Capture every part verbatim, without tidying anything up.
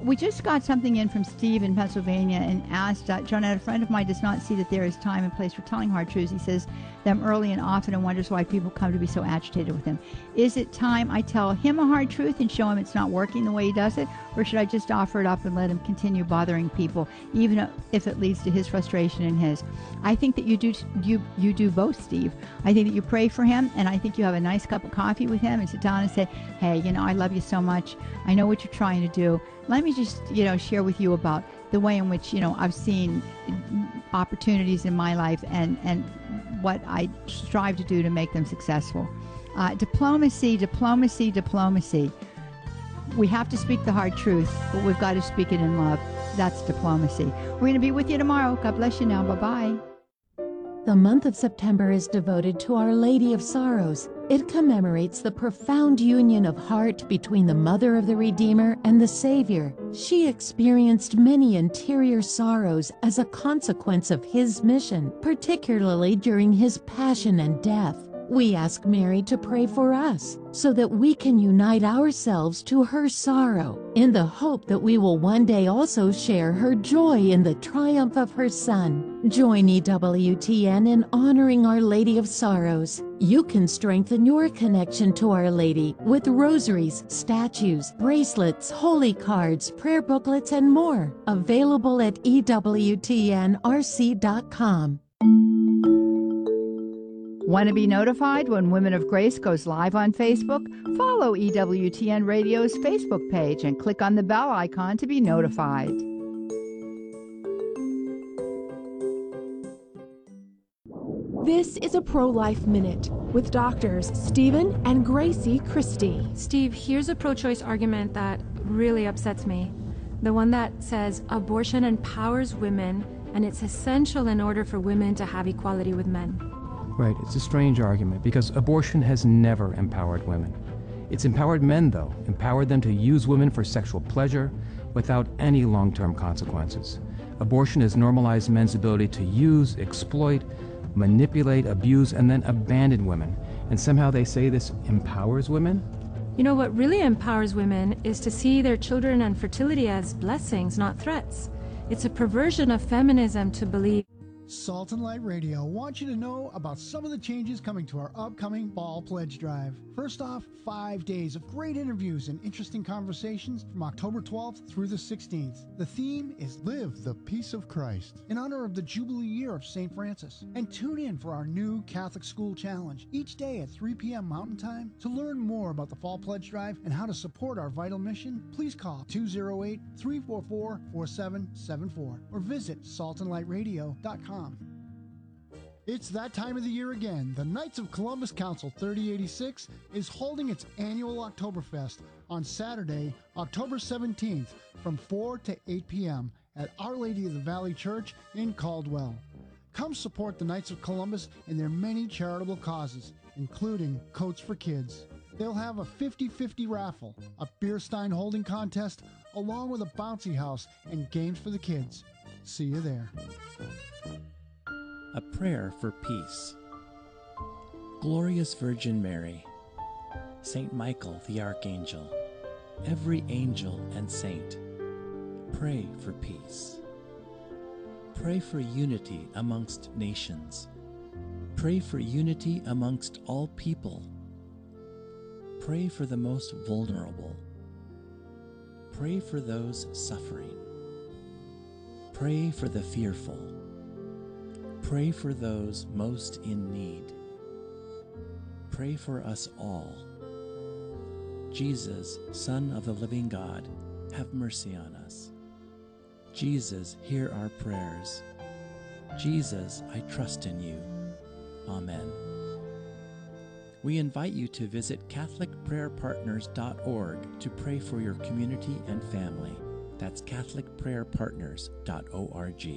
we just got something in from Steve in Pennsylvania and asked, uh, Jonette, a friend of mine does not see that there is time and place for telling hard truths. He says them early and often and wonders why people come to be so agitated with him. Is it time I tell him a hard truth and show him it's not working the way he does it? Or should I just offer it up and let him continue bothering people, even if it leads to his frustration and his? I think that you do you you do both, Steve. I think that you pray for him, and I think you have a nice cup of coffee with him and sit down and say, hey, you know, I love you so much. I know what you're trying to do. Let me just, you know, share with you about the way in which, you know, I've seen opportunities in my life and, and what I strive to do to make them successful. Uh, diplomacy, diplomacy, diplomacy. We have to speak the hard truth, but we've got to speak it in love. That's diplomacy. We're going to be with you tomorrow. God bless you now. Bye-bye. The month of September is devoted to Our Lady of Sorrows. It commemorates the profound union of heart between the Mother of the Redeemer and the Savior. She experienced many interior sorrows as a consequence of his mission, particularly during his passion and death. We ask Mary to pray for us so that we can unite ourselves to her sorrow in the hope that we will one day also share her joy in the triumph of her Son. Join E W T N in honoring Our Lady of Sorrows. You can strengthen your connection to Our Lady with rosaries, statues, bracelets, holy cards, prayer booklets, and more. Available at E W T N R C dot com. Want to be notified when Women of Grace goes live on Facebook? Follow E W T N Radio's Facebook page and click on the bell icon to be notified. This is a Pro-Life Minute with doctors Stephen and Gracie Christie. Steve, here's a pro-choice argument that really upsets me. The one that says abortion empowers women and it's essential in order for women to have equality with men. Right, it's a strange argument because abortion has never empowered women. It's empowered men, though, empowered them to use women for sexual pleasure without any long-term consequences. Abortion has normalized men's ability to use, exploit, manipulate, abuse, and then abandon women. And somehow they say this empowers women? You know, what really empowers women is to see their children and fertility as blessings, not threats. It's a perversion of feminism to believe. Salt and Light Radio wants you to know about some of the changes coming to our upcoming Fall Pledge Drive. First off, five days of great interviews and interesting conversations from October twelfth through the sixteenth. The theme is Live the Peace of Christ, in honor of the Jubilee year of Saint Francis. And tune in for our new Catholic School Challenge each day at three p.m. Mountain Time. To learn more about the Fall Pledge Drive and how to support our vital mission, please call two oh eight, three four four, four seven seven four or visit salt and light radio dot com. It's that time of the year again. The Knights of Columbus Council thirty eighty-six is holding its annual Oktoberfest on Saturday, October seventeenth from four to eight p.m. at Our Lady of the Valley Church in Caldwell. Come support the Knights of Columbus in their many charitable causes, including Coats for Kids. They'll have a fifty-fifty raffle, a beer stein holding contest, along with a bouncy house and games for the kids. See you there. A prayer for peace. Glorious Virgin Mary, Saint Michael the Archangel, every angel and saint, pray for peace. Pray for unity amongst nations. Pray for unity amongst all people. Pray for the most vulnerable. Pray for those suffering. Pray for the fearful. Pray for those most in need. Pray for us all. Jesus, Son of the living God, have mercy on us. Jesus, hear our prayers. Jesus, I trust in you. Amen. We invite you to visit catholic prayer partners dot org to pray for your community and family. That's catholic prayer partners dot org.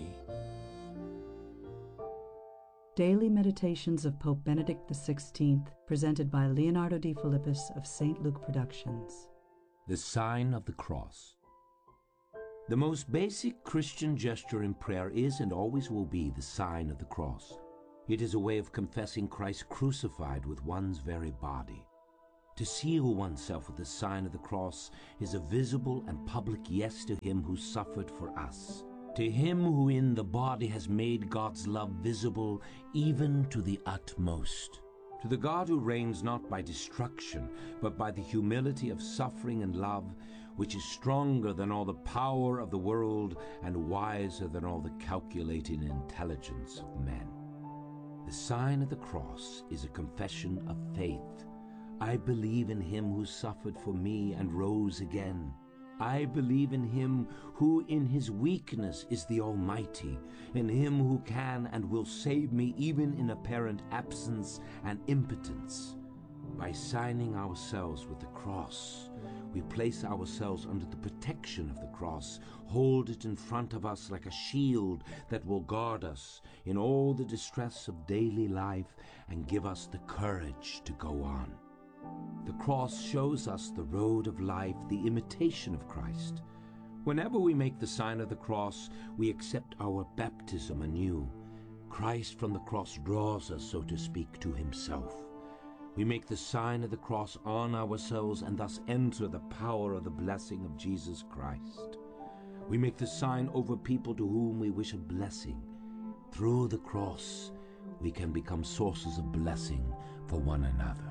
Daily Meditations of Pope Benedict the sixteenth, presented by Leonardo D. Philippus of Saint Luke Productions. The Sign of the Cross. The most basic Christian gesture in prayer is and always will be the sign of the cross. It is a way of confessing Christ crucified with one's very body. To seal oneself with the sign of the cross is a visible and public yes to him who suffered for us. To him who in the body has made God's love visible even to the utmost. To the God who reigns not by destruction, but by the humility of suffering and love, which is stronger than all the power of the world and wiser than all the calculating intelligence of men. The sign of the cross is a confession of faith. I believe in him who suffered for me and rose again. I believe in him who in his weakness is the Almighty, in him who can and will save me even in apparent absence and impotence. By signing ourselves with the cross, we place ourselves under the protection of the cross, hold it in front of us like a shield that will guard us in all the distress of daily life and give us the courage to go on. The cross shows us the road of life, the imitation of Christ. Whenever we make the sign of the cross, we accept our baptism anew. Christ from the cross draws us, so to speak, to himself. We make the sign of the cross on ourselves and thus enter the power of the blessing of Jesus Christ. We make the sign over people to whom we wish a blessing. Through the cross, we can become sources of blessing for one another.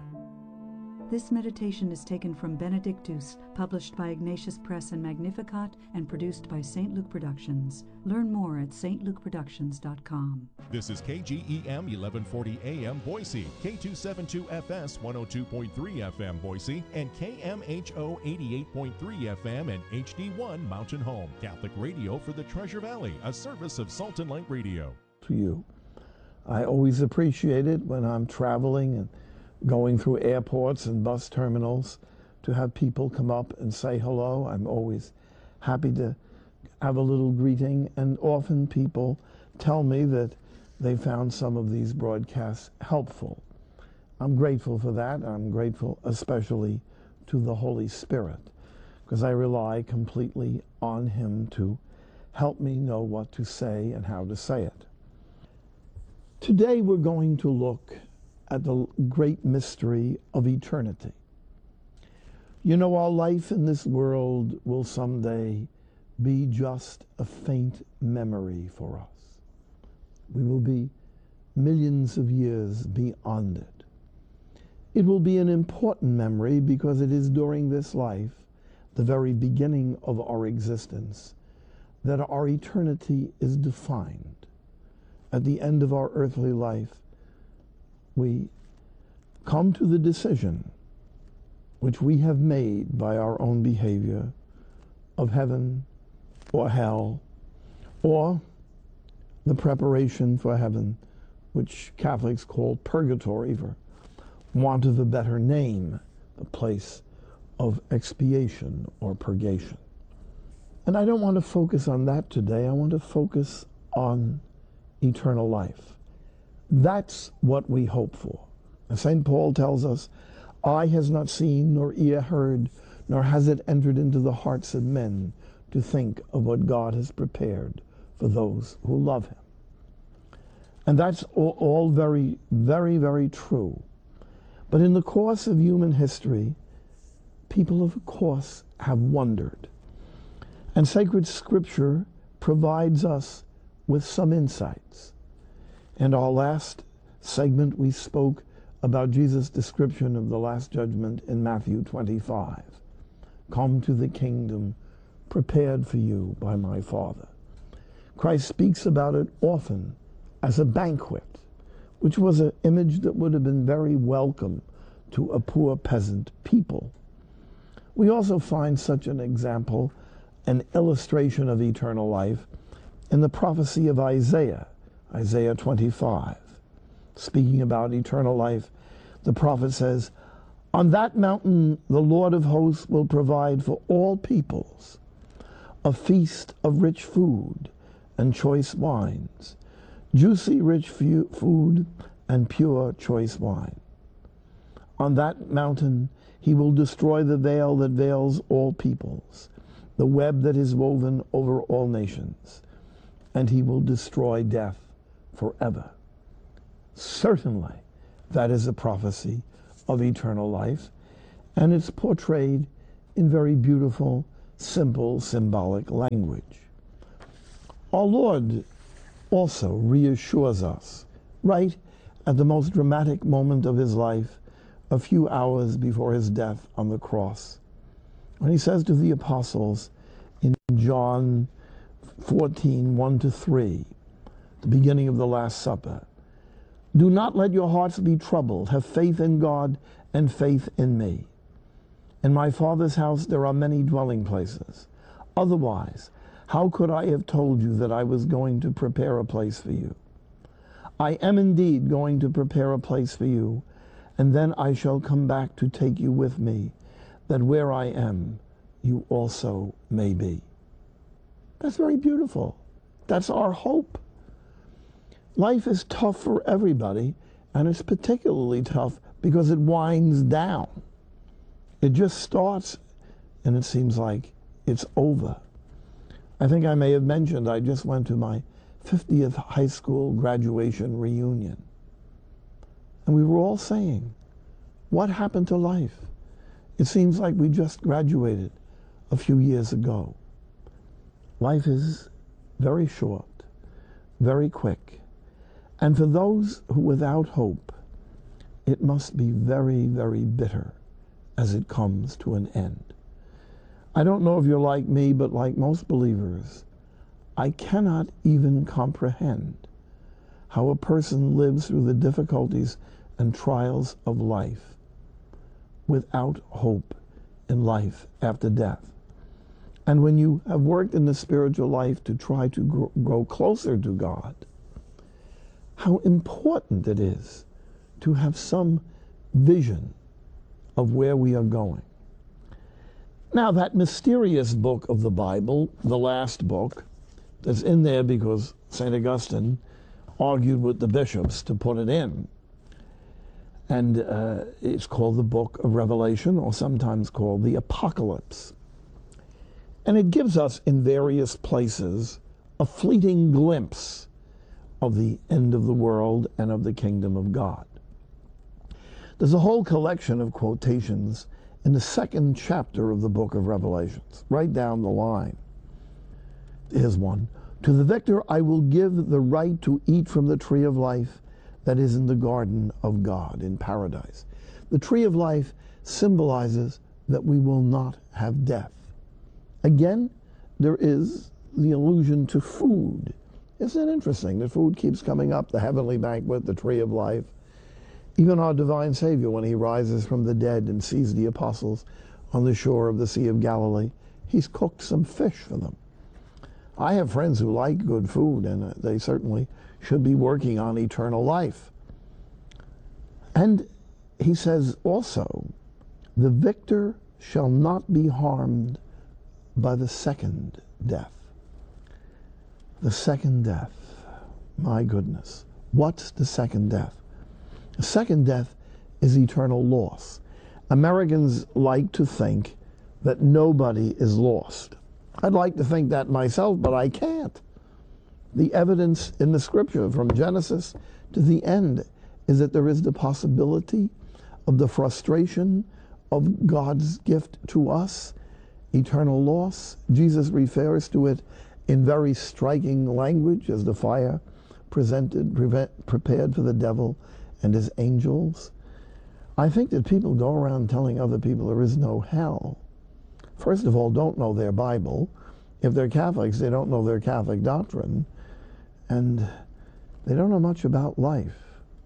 This meditation is taken from Benedictus, published by Ignatius Press and Magnificat, and produced by Saint Luke Productions. Learn more at s t luke productions dot com. This is K G E M eleven forty A M Boise, K two seventy-two F S one oh two point three F M Boise, and K M H O eighty-eight point three F M and H D one Mountain Home. Catholic radio for the Treasure Valley, a service of Salt and Light Radio. To you. I always appreciate it when I'm traveling and going through airports and bus terminals to have people come up and say hello. I'm always happy to have a little greeting, and often people tell me that they found some of these broadcasts helpful. I'm grateful for that. I'm grateful especially to the Holy Spirit, because I rely completely on him to help me know what to say and how to say it. Today we're going to look at the great mystery of eternity. You know, our life in this world will someday be just a faint memory for us. We will be millions of years beyond it. It will be an important memory because it is during this life, the very beginning of our existence, that our eternity is defined. At the end of our earthly life, we come to the decision, which we have made by our own behavior, of heaven or hell, or the preparation for heaven, which Catholics call purgatory for want of a better name, a place of expiation or purgation. And I don't want to focus on that today. I want to focus on eternal life. That's what we hope for. And Saint Paul tells us, eye has not seen, nor ear heard, nor has it entered into the hearts of men to think of what God has prepared for those who love him. And that's all, all very, very, very true. But in the course of human history, people, of course, have wondered. And sacred scripture provides us with some insights. In our last segment, we spoke about Jesus' description of the Last Judgment in Matthew twenty-five. Come to the kingdom prepared for you by my Father. Christ speaks about it often as a banquet, which was an image that would have been very welcome to a poor peasant people. We also find such an example, an illustration of eternal life, in the prophecy of Isaiah, Isaiah twenty-five. Speaking about eternal life, the prophet says, on that mountain the Lord of hosts will provide for all peoples a feast of rich food and choice wines, juicy rich food and pure choice wine. On that mountain he will destroy the veil that veils all peoples, the web that is woven over all nations, and he will destroy death forever. Certainly, that is a prophecy of eternal life. and it's portrayed in very beautiful, simple, symbolic language. Our Lord also reassures us, right at the most dramatic moment of his life, a few hours before his death on the cross, when he says to the apostles in John fourteen, one to three, the beginning of the Last Supper, "Do not let your hearts be troubled. Have faith in God and faith in me. In my Father's house there are many dwelling places. Otherwise, how could I have told you that I was going to prepare a place for you? I am indeed going to prepare a place for you, and then I shall come back to take you with me, that where I am, you also may be." That's very beautiful. That's our hope. Life is tough for everybody, and it's particularly tough because it winds down. It just starts, and it seems like it's over. I think I may have mentioned I just went to my fiftieth high school graduation reunion. And we were all saying, what happened to life? It seems like we just graduated a few years ago. Life is very short, very quick. And for those who without hope, it must be very, very bitter as it comes to an end. I don't know if you're like me, but like most believers, I cannot even comprehend how a person lives through the difficulties and trials of life without hope in life after death. And when you have worked in the spiritual life to try to grow, grow closer to God, how important it is to have some vision of where we are going. Now, that mysterious book of the Bible, the last book, that's in there because Saint Augustine argued with the bishops to put it in. And uh, it's called the Book of Revelation, or sometimes called the Apocalypse. And it gives us in various places a fleeting glimpse of the end of the world and of the kingdom of God. There's a whole collection of quotations in the second chapter of the book of Revelations, right down the line. Here's one. "To the victor I will give the right to eat from the tree of life that is in the garden of God, in paradise." The tree of life symbolizes that we will not have death. Again, there is the allusion to food. Isn't it interesting that food keeps coming up, the heavenly banquet, the tree of life? Even our divine Savior, when he rises from the dead and sees the apostles on the shore of the Sea of Galilee, he's cooked some fish for them. I have friends who like good food, and they certainly should be working on eternal life. And he says also, "The victor shall not be harmed by the second death." The second death. My goodness. What's the second death? The second death is eternal loss. Americans like to think that nobody is lost. I'd like to think that myself, but I can't. The evidence in the scripture from Genesis to the end is that there is the possibility of the frustration of God's gift to us, eternal loss. Jesus refers to it in very striking language as the fire presented, prevent, prepared for the devil and his angels. I think that people go around telling other people there is no hell. First of all, don't know their Bible. If they're Catholics, they don't know their Catholic doctrine. And they don't know much about life.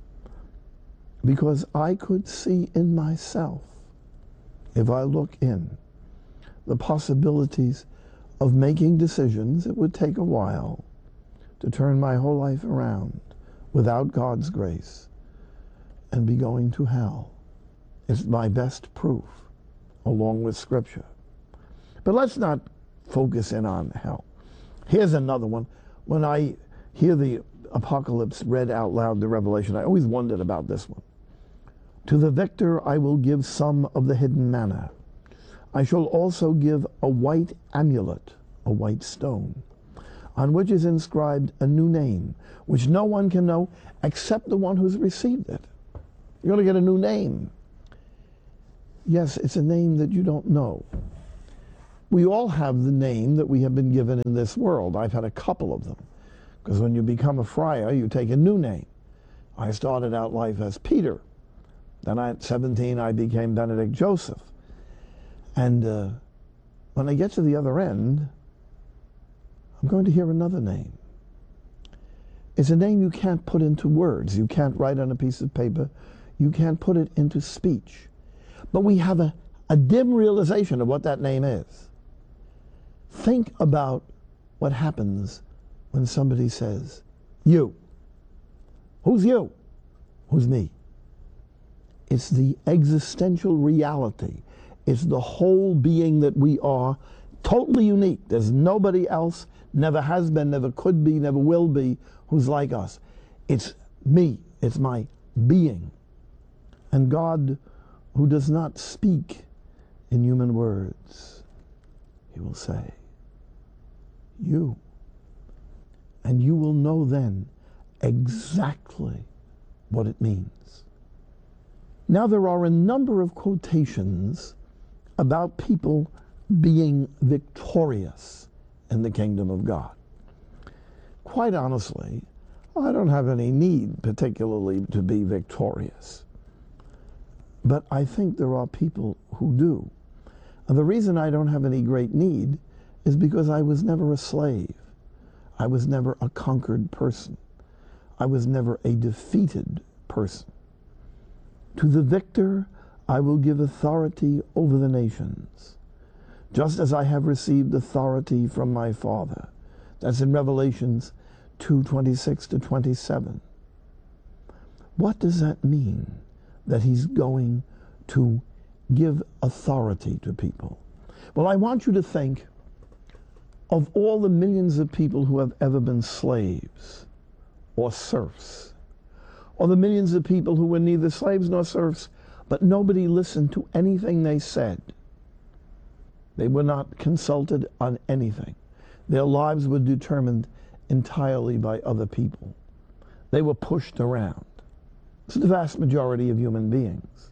Because I could see in myself, if I look in, the possibilities of making decisions. It would take a while to turn my whole life around without God's grace and be going to hell. It's my best proof, along with Scripture. But let's not focus in on hell. Here's another one. When I hear the Apocalypse read out loud, the Revelation, I always wondered about this one. "To the victor I will give some of the hidden manna. I shall also give a white amulet," a white stone, "on which is inscribed a new name, which no one can know except the one who's received it." You're going to get a new name. Yes, it's a name that you don't know. We all have the name that we have been given in this world. I've had a couple of them, because when you become a friar, you take a new name. I started out life as Peter. Then at seventeen, I became Benedict Joseph. And uh, when I get to the other end, I'm going to hear another name. It's a name you can't put into words. You can't write on a piece of paper. You can't put it into speech. But we have a, a dim realization of what that name is. Think about what happens when somebody says, you. Who's you? Who's me? It's the existential reality. It's the whole being that we are, totally unique. There's nobody else, never has been, never could be, never will be, who's like us. It's me. It's my being. And God, who does not speak in human words, he will say, you. And you will know then exactly what it means. Now, there are a number of quotations about people being victorious in the kingdom of God. Quite honestly, I don't have any need particularly to be victorious. But I think there are people who do. And the reason I don't have any great need is because I was never a slave. I was never a conquered person. I was never a defeated person. To the victor, I will give authority over the nations, just as I have received authority from my Father. That's in Revelations two, twenty-six to twenty-seven. What does that mean, that he's going to give authority to people? Well, I want you to think of all the millions of people who have ever been slaves or serfs, or the millions of people who were neither slaves nor serfs, but nobody listened to anything they said. They were not consulted on anything. Their lives were determined entirely by other people. They were pushed around. It's the vast majority of human beings.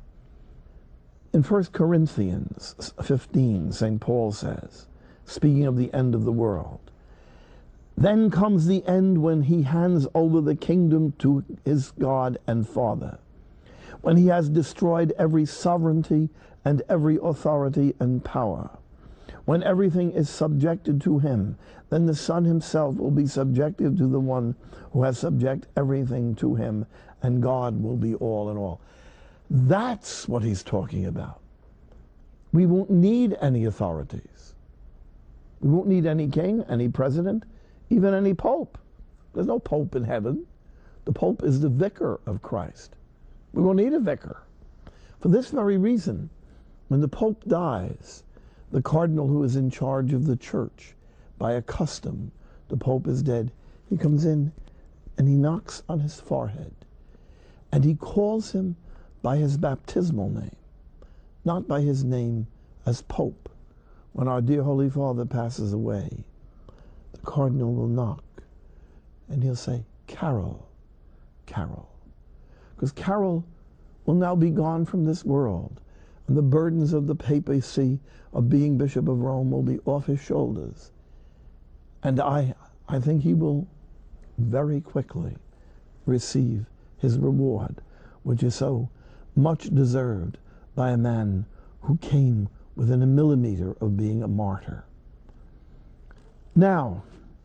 In First Corinthians fifteen, Saint Paul says, speaking of the end of the world, then comes the end when he hands over the kingdom to his God and Father, when he has destroyed every sovereignty and every authority and power. When everything is subjected to him, then the Son himself will be subjected to the one who has subject everything to him, and God will be all in all. That's what he's talking about. We won't need any authorities. We won't need any king, any president, even any pope. There's no pope in heaven. The pope is the vicar of Christ. We won't need a vicar. For this very reason, when the pope dies, the cardinal who is in charge of the church, by a custom, the pope is dead, he comes in and he knocks on his forehead and he calls him by his baptismal name, not by his name as pope. When our dear Holy Father passes away, the cardinal will knock and he'll say, Carol, Carol. Because Carol will now be gone from this world, and the burdens of the papacy of being Bishop of Rome will be off his shoulders. And I, I think he will very quickly receive his reward, which is so much deserved by a man who came within a millimeter of being a martyr. Now,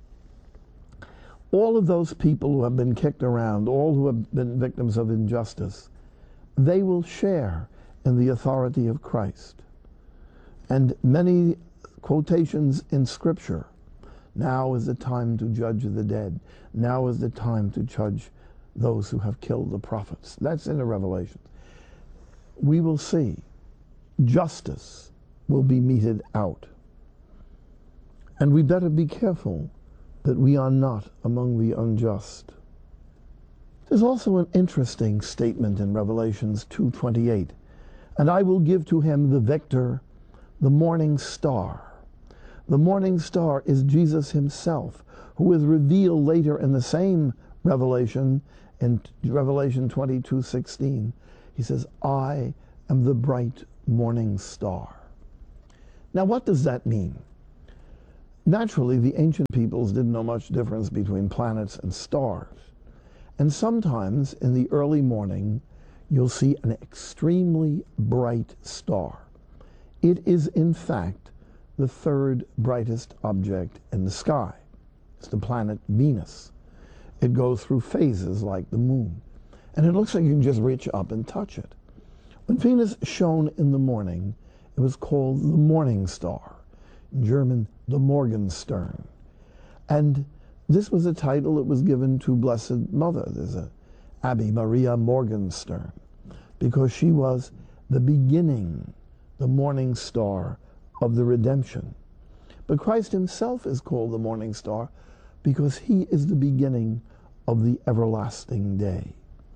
all of those people who have been kicked around, all who have been victims of injustice, they will share in the authority of Christ. And many quotations in Scripture, now is the time to judge the dead, now is the time to judge those who have killed the prophets. That's in the Revelation. We will see justice will be meted out. And we better be careful that we are not among the unjust. There's also an interesting statement in Revelations two twenty-eight. And I will give to him, the victor, the morning star. The morning star is Jesus himself, who is revealed later in the same revelation, in Revelation twenty-two sixteen. He says, I am the bright morning star. Now, what does that mean? Naturally, the ancient peoples didn't know much difference between planets and stars. And sometimes in the early morning, you'll see an extremely bright star. It is, in fact, the third brightest object in the sky. It's the planet Venus. It goes through phases like the moon. And it looks like you can just reach up and touch it. When Venus shone in the morning, it was called the morning star. In German, the Morgenstern. And this was a title that was given to Blessed Mother. There's a Abby Maria Morgenstern, because she was the beginning, the morning star of the redemption. But Christ himself is called the morning star because he is the beginning of the everlasting day.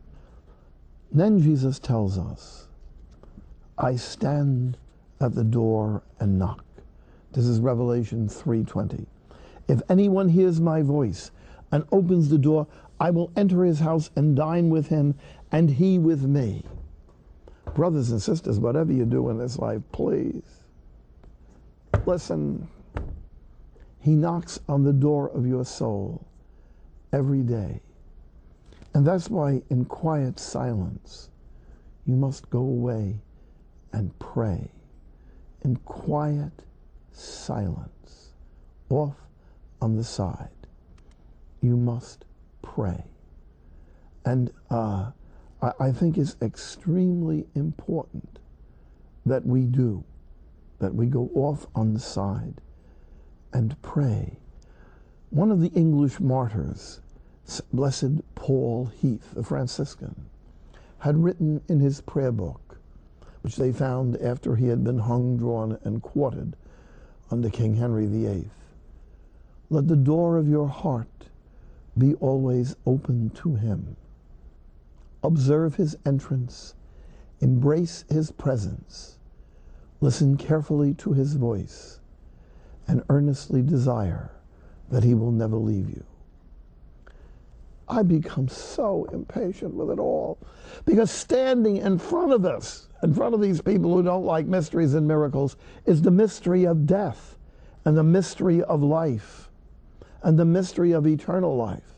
Then Jesus tells us, I stand at the door and knock. This is Revelation three twenty. If anyone hears my voice and opens the door, I will enter his house and dine with him, and he with me. Brothers and sisters, whatever you do in this life, please listen. He knocks on the door of your soul every day. And that's why in quiet silence, you must go away and pray. In quiet silence, off on the side, you must pray. And uh, I, I think it's extremely important that we do, that we go off on the side and pray. One of the English martyrs, Blessed Paul Heath, a Franciscan, had written in his prayer book, which they found after he had been hung, drawn, and quartered under King Henry the Eighth. Let the door of your heart be always open to him. Observe his entrance, embrace his presence, listen carefully to his voice, and earnestly desire that he will never leave you. I become so impatient with it all, because standing in front of us, in front of these people who don't like mysteries and miracles, is the mystery of death, and the mystery of life, and the mystery of eternal life.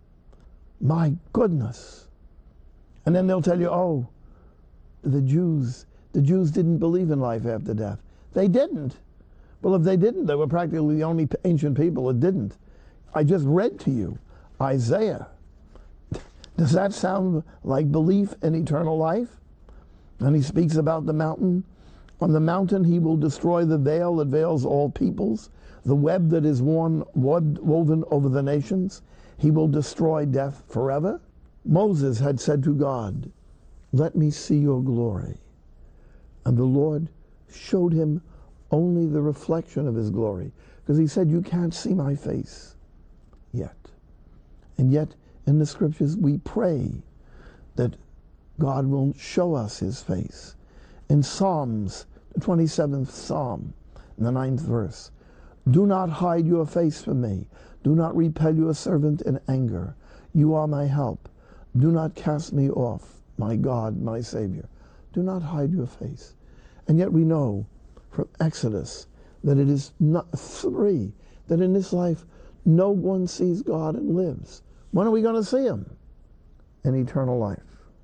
My goodness. And then they'll tell you, oh, the Jews, the Jews didn't believe in life after death. They didn't. Well, if they didn't, they were practically the only ancient people that didn't. I just read to you Isaiah. Does that sound like belief in eternal life? And he speaks about the mountain. On the mountain he will destroy the veil that veils all peoples, the web that is worn, woven over the nations. He will destroy death forever. Moses had said to God, let me see your glory. And the Lord showed him only the reflection of his glory, because he said, you can't see my face yet. And yet, in the scriptures, we pray that God will show us his face. In Psalms, the twenty-seventh Psalm, in the ninth verse, do not hide your face from me. Do not repel your servant in anger. You are my help. Do not cast me off, my God, my Savior. Do not hide your face. And yet we know from Exodus that it is not three, that in this life no one sees God and lives. When are we going to see him? In eternal life.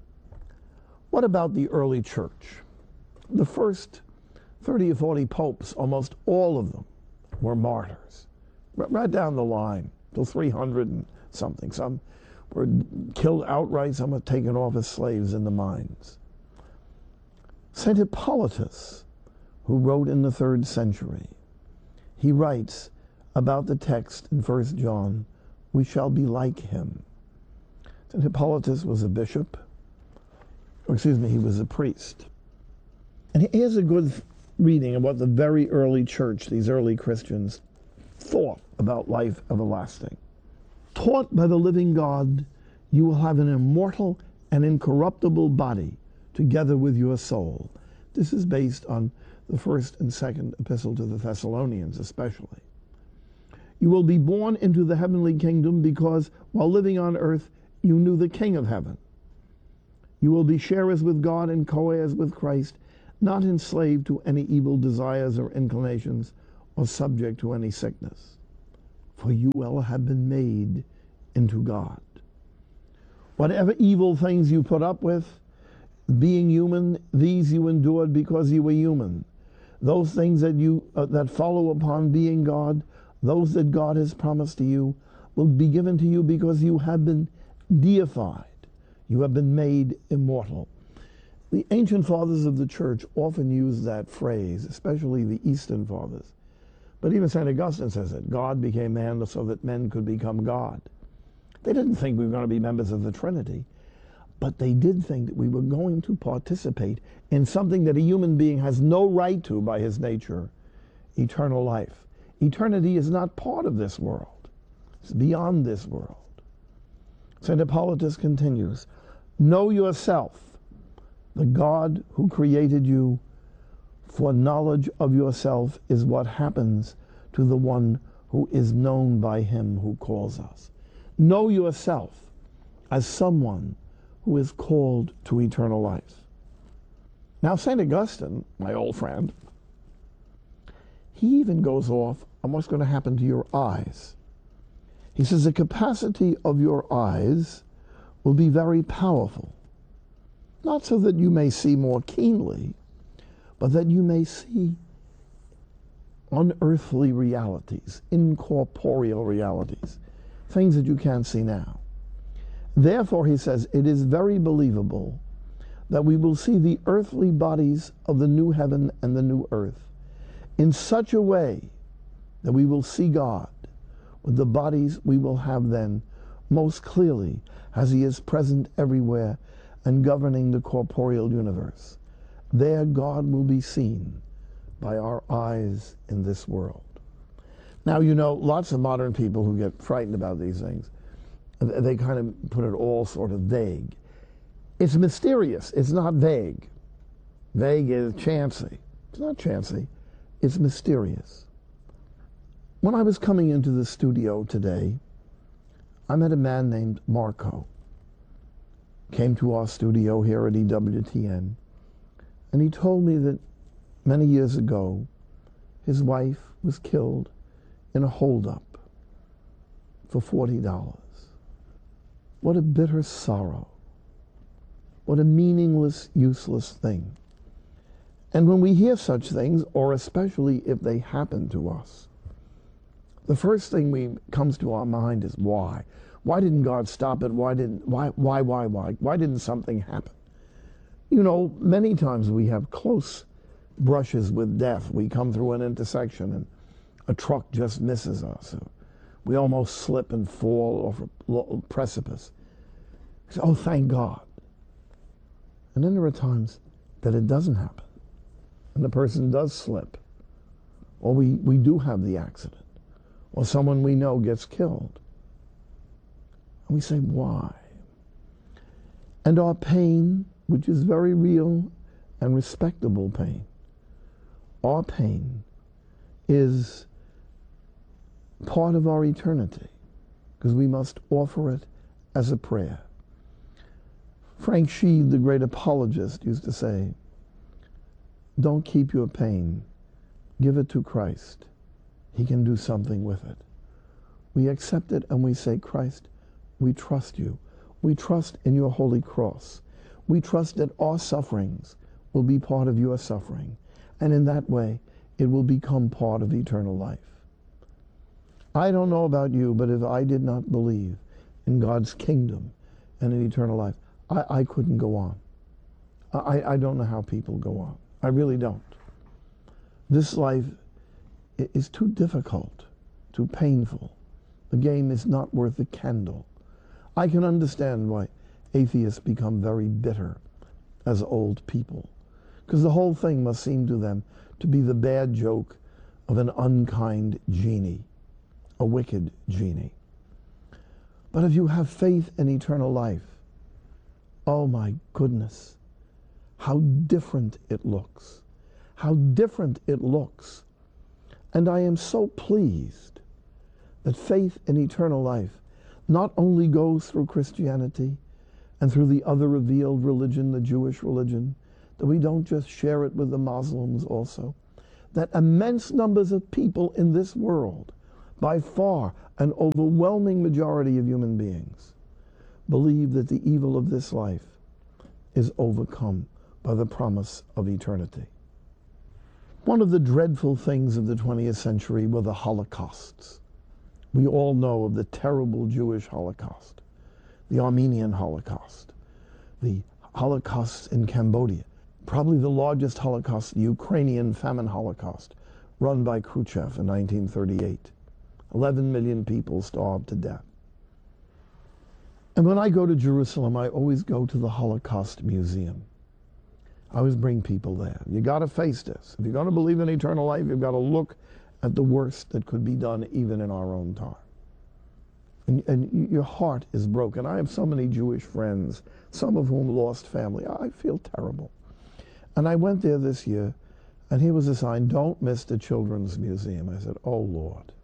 What about the early church? The first thirty or forty popes, almost all of them were martyrs. Right down the line, till three hundred and something. Some were killed outright, some were taken off as slaves in the mines. Saint Hippolytus, who wrote in the third century, he writes about the text in First John, we shall be like him. Saint Hippolytus was a bishop, or excuse me, he was a priest. And here's a good reading of what the very early church, these early Christians, thought about life everlasting. Taught by the living God, you will have an immortal and incorruptible body together with your soul. This is based on the first and second epistle to the Thessalonians especially. You will be born into the heavenly kingdom because while living on earth, you knew the King of heaven. You will be sharers with God and co-heirs with Christ. not enslaved to any evil desires or inclinations, or subject to any sickness. For you all have been made into God. Whatever evil things you put up with, being human, these you endured because you were human. Those things that you uh, that follow upon being God, those that God has promised to you, will be given to you because you have been deified. You have been made immortal. The ancient fathers of the church often use that phrase, especially the Eastern fathers. But even Saint Augustine says it, God became man so that men could become God. They didn't think we were going to be members of the Trinity, but they did think that we were going to participate in something that a human being has no right to by his nature, eternal life. Eternity is not part of this world. It's beyond this world. Saint Hippolytus continues, know yourself, the God who created you, for knowledge of yourself is what happens to the one who is known by him who calls us. Know yourself as someone who is called to eternal life. Now, Saint Augustine, my old friend, he even goes off on what's going to happen to your eyes. He says the capacity of your eyes will be very powerful, not so that you may see more keenly, but that you may see unearthly realities, incorporeal realities, things that you can't see now. Therefore, he says, it is very believable that we will see the earthly bodies of the new heaven and the new earth in such a way that we will see God with the bodies we will have then most clearly as he is present everywhere and governing the corporeal universe. There God will be seen by our eyes in this world. Now, you know, lots of modern people who get frightened about these things, they kind of put it all sort of vague. It's mysterious. It's not vague. Vague is chancy. It's not chancy. It's mysterious. When I was coming into the studio today, I met a man named Marco. Came to our studio here at E W T N, and he told me that many years ago, his wife was killed in a holdup for forty dollars. What a bitter sorrow. What a meaningless, useless thing. And when we hear such things, or especially if they happen to us, the first thing we comes to our mind is why? Why didn't God stop it? Why didn't why why why why? Why didn't something happen? You know, many times we have close brushes with death. We come through an intersection and a truck just misses us. We almost slip and fall off a precipice. Say, oh, thank God. And then there are times that it doesn't happen, and the person does slip, or we, we do have the accident, or someone we know gets killed. And we say, why? And our pain, which is very real and respectable pain, our pain is part of our eternity, because we must offer it as a prayer. Frank Sheed, the great apologist, used to say, don't keep your pain, give it to Christ. He can do something with it. We accept it and we say, Christ, we trust you. We trust in your holy cross. We trust that our sufferings will be part of your suffering, and in that way it will become part of eternal life. I don't know about you, but if I did not believe in God's kingdom and in eternal life, I, I couldn't go on. I, I don't know how people go on. I really don't. This life is too difficult, too painful. The game is not worth the candle. I can understand why atheists become very bitter as old people, because the whole thing must seem to them to be the bad joke of an unkind genie, a wicked genie. But if you have faith in eternal life, oh my goodness, how different it looks. How different it looks. And I am so pleased that faith in eternal life not only goes through Christianity and through the other revealed religion, the Jewish religion, that we don't just share it with the Muslims also, that immense numbers of people in this world, by far an overwhelming majority of human beings, believe that the evil of this life is overcome by the promise of eternity. One of the dreadful things of the twentieth century were the Holocausts. We all know of the terrible Jewish Holocaust, the Armenian Holocaust, the Holocaust in Cambodia, probably the largest Holocaust, the Ukrainian famine Holocaust, run by Khrushchev in nineteen thirty-eight. eleven million people starved to death. And when I go to Jerusalem, I always go to the Holocaust Museum. I always bring people there. You got to face this. If you're going to believe in eternal life, you've got to look at the worst that could be done even in our own time. And, and your heart is broken. I have so many Jewish friends, some of whom lost family. I feel terrible. And I went there this year, and here was a sign, "Don't miss the Children's Museum." I said, oh, Lord.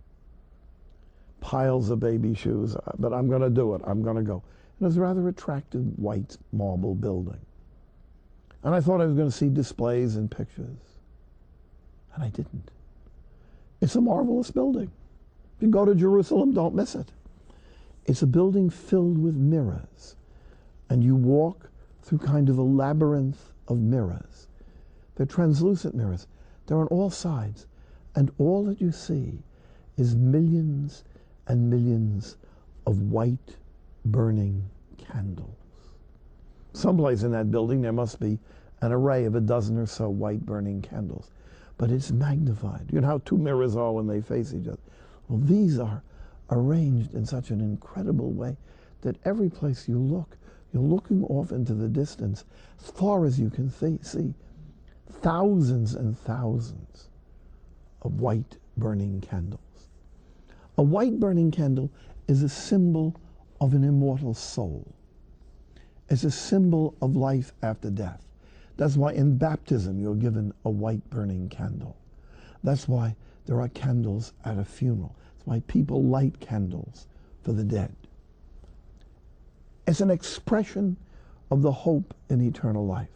Piles of baby shoes, but I'm going to do it. I'm going to go. And it was a rather attractive white marble building. And I thought I was going to see displays and pictures. And I didn't. It's a marvelous building. If you go to Jerusalem, don't miss it. It's a building filled with mirrors. And you walk through kind of a labyrinth of mirrors. They're translucent mirrors. They're on all sides. And all that you see is millions and millions of white burning candles. Someplace in that building there must be an array of a dozen or so white burning candles. But it's magnified. You know how two mirrors are when they face each other? Well, these are arranged in such an incredible way that every place you look, you're looking off into the distance, as far as you can see, see thousands and thousands of white burning candles. A white burning candle is a symbol of an immortal soul. It's a symbol of life after death. That's why in baptism you're given a white burning candle. That's why there are candles at a funeral. That's why people light candles for the dead. It's an expression of the hope in eternal life.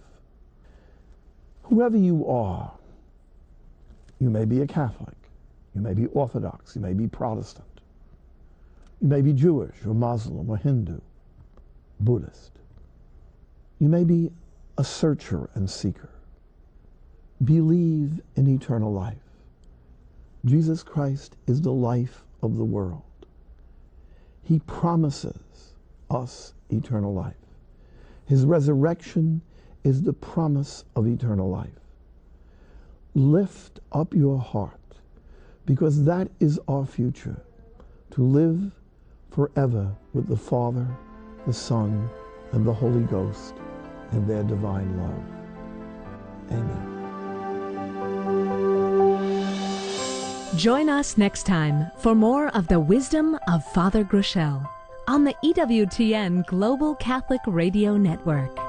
Whoever you are, you may be a Catholic, you may be Orthodox, you may be Protestant, you may be Jewish or Muslim or Hindu, Buddhist. You may be a searcher and seeker. Believe in eternal life. Jesus Christ is the life of the world. He promises us eternal life. His resurrection is the promise of eternal life. Lift up your heart, because that is our future, to live forever with the Father, the Son, and the Holy Ghost in their divine love. Amen. Join us next time for more of the wisdom of Father Groeschel on the E W T N Global Catholic Radio Network.